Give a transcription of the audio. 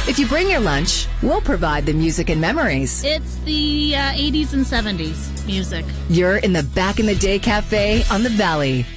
If you bring your lunch, we'll provide the music and memories. It's the 80s and 70s music. You're in the Back in the Day Cafe on the Valley.